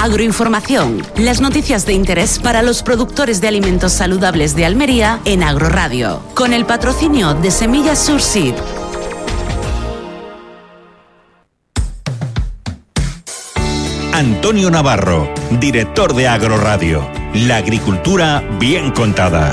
Agroinformación, las noticias de interés para los productores de alimentos saludables de Almería en Agroradio, con el patrocinio de Semillas Surseed. Antonio Navarro, director de Agroradio. La agricultura bien contada.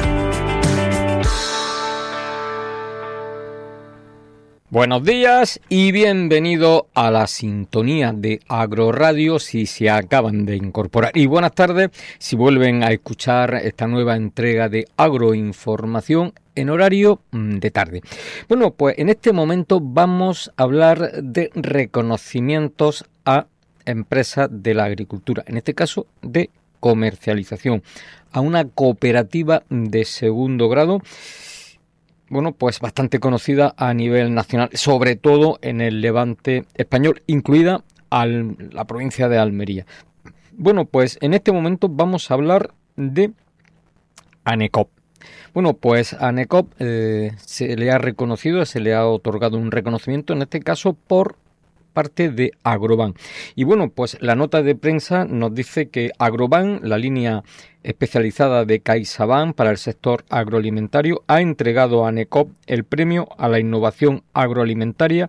Buenos días y bienvenido a la sintonía de Agroradio si se acaban de incorporar. Y buenas tardes si vuelven a escuchar esta nueva entrega de Agroinformación en horario de tarde. Bueno, pues en este momento vamos a hablar de reconocimientos a empresas de la agricultura, en este caso de comercialización, a una cooperativa de segundo grado, bueno, pues bastante conocida a nivel nacional, sobre todo en el Levante español, incluida la provincia de Almería. Bueno, pues en este momento vamos a hablar de ANECOP. Bueno, pues a ANECOP se le ha reconocido, se le ha otorgado un reconocimiento, en este caso por parte de Agroban. Y bueno, pues la nota de prensa nos dice que Agroban, la línea especializada de CaixaBank para el sector agroalimentario, ha entregado a ANECOP el premio a la innovación agroalimentaria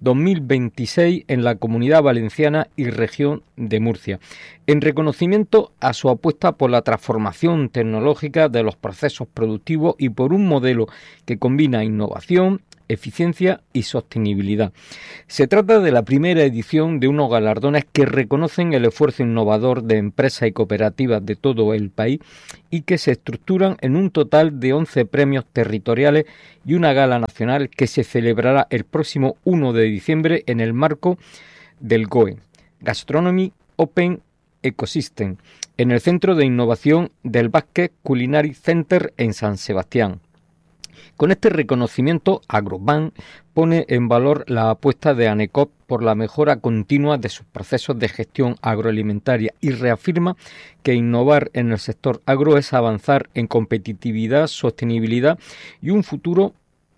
2026 en la Comunidad Valenciana y Región de Murcia, en reconocimiento a su apuesta por la transformación tecnológica de los procesos productivos y por un modelo que combina innovación, eficiencia y sostenibilidad. Se trata de la primera edición de unos galardones que reconocen el esfuerzo innovador de empresas y cooperativas de todo el país y que se estructuran en un total de 11 premios territoriales y una gala nacional que se celebrará el próximo 1 de diciembre en el marco del GOE, Gastronomy Open Ecosystem, en el Centro de Innovación del Basque Culinary Center en San Sebastián. Con este reconocimiento, Agroban pone en valor la apuesta de ANECOP por la mejora continua de sus procesos de gestión agroalimentaria y reafirma que innovar en el sector agro es avanzar en competitividad, sostenibilidad y un futuro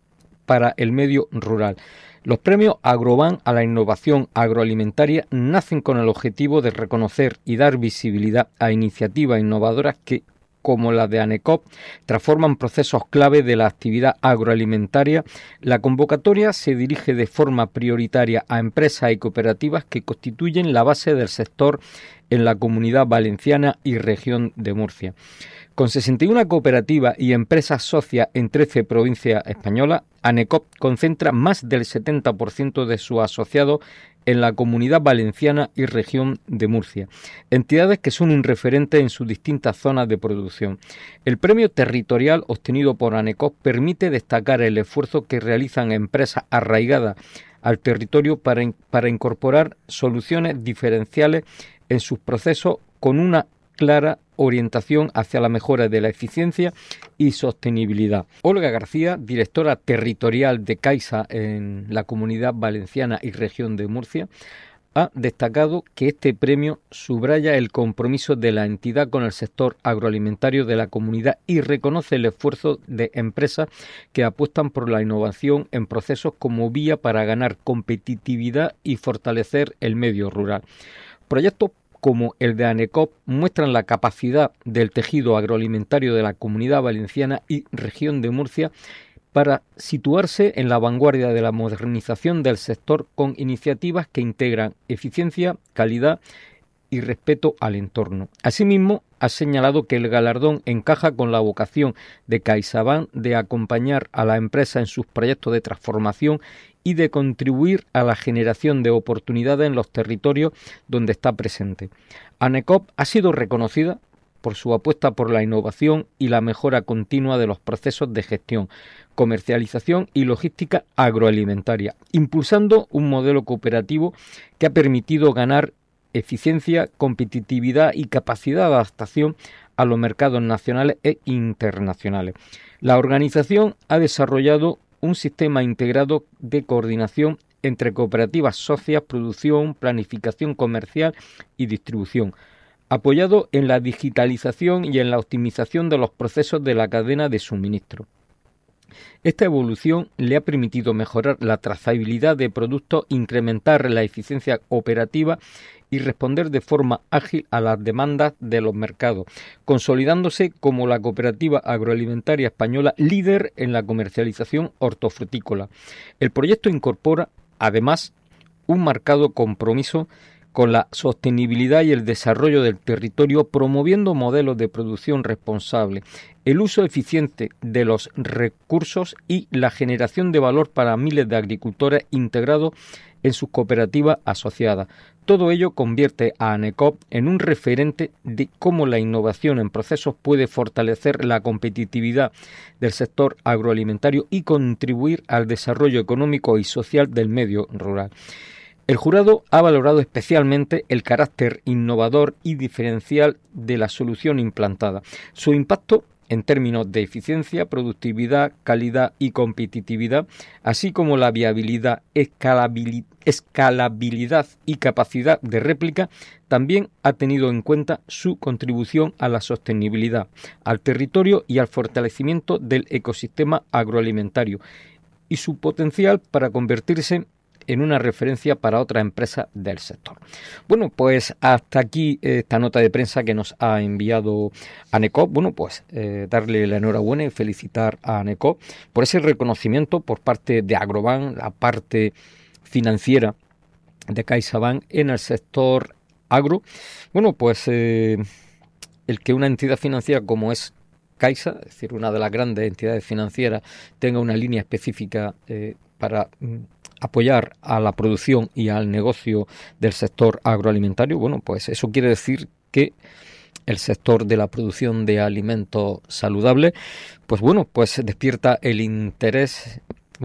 para el medio rural. Los premios Agroban a la innovación agroalimentaria nacen con el objetivo de reconocer y dar visibilidad a iniciativas innovadoras que, como la de ANECOP, transforman procesos clave de la actividad agroalimentaria. La convocatoria se dirige de forma prioritaria a empresas y cooperativas que constituyen la base del sector en la Comunidad Valenciana y Región de Murcia. Con 61 cooperativas y empresas socias en 13 provincias españolas, ANECOP concentra más del 70% de sus asociados en la Comunidad Valenciana y Región de Murcia, entidades que son un referente en sus distintas zonas de producción. El premio territorial obtenido por ANECOP permite destacar el esfuerzo que realizan empresas arraigadas al territorio para incorporar soluciones diferenciales en sus procesos con una clara orientación hacia la mejora de la eficiencia y sostenibilidad. Olga García, directora territorial de Caixa en la Comunidad Valenciana y Región de Murcia, ha destacado que este premio subraya el compromiso de la entidad con el sector agroalimentario de la comunidad y reconoce el esfuerzo de empresas que apuestan por la innovación en procesos como vía para ganar competitividad y fortalecer el medio rural. Proyectos como el de ANECOP muestran la capacidad del tejido agroalimentario de la Comunidad Valenciana y Región de Murcia para situarse en la vanguardia de la modernización del sector con iniciativas que integran eficiencia, calidad y respeto al entorno. Asimismo, ha señalado que el galardón encaja con la vocación de CaixaBank de acompañar a la empresa en sus proyectos de transformación y de contribuir a la generación de oportunidades en los territorios donde está presente. ANECOP ha sido reconocida por su apuesta por la innovación y la mejora continua de los procesos de gestión, comercialización y logística agroalimentaria, impulsando un modelo cooperativo que ha permitido ganar eficiencia, competitividad y capacidad de adaptación a los mercados nacionales e internacionales. La organización ha desarrollado un sistema integrado de coordinación entre cooperativas socias, producción, planificación comercial y distribución, apoyado en la digitalización y en la optimización de los procesos de la cadena de suministro. Esta evolución le ha permitido mejorar la trazabilidad de productos, incrementar la eficiencia operativa y responder de forma ágil a las demandas de los mercados, consolidándose como la cooperativa agroalimentaria española líder en la comercialización hortofrutícola. El proyecto incorpora, además, un marcado compromiso con la sostenibilidad y el desarrollo del territorio, promoviendo modelos de producción responsable, el uso eficiente de los recursos y la generación de valor para miles de agricultores integrados en sus cooperativas asociadas. Todo ello convierte a ANECOP en un referente de cómo la innovación en procesos puede fortalecer la competitividad del sector agroalimentario y contribuir al desarrollo económico y social del medio rural. El jurado ha valorado especialmente el carácter innovador y diferencial de la solución implantada, su impacto en términos de eficiencia, productividad, calidad y competitividad, así como la viabilidad, escalabilidad y capacidad de réplica. También ha tenido en cuenta su contribución a la sostenibilidad, al territorio y al fortalecimiento del ecosistema agroalimentario y su potencial para convertirse en una referencia para otras empresas del sector. Bueno, pues hasta aquí esta nota de prensa que nos ha enviado ANECOP. Bueno, pues darle la enhorabuena y felicitar a ANECOP por ese reconocimiento por parte de Agrobank, la parte financiera de CaixaBank en el sector agro. Bueno, pues el que una entidad financiera como es Caixa, es decir, una de las grandes entidades financieras, tenga una línea específica para apoyar a la producción y al negocio del sector agroalimentario, bueno, pues eso quiere decir que el sector de la producción de alimentos saludables, pues bueno, pues despierta el interés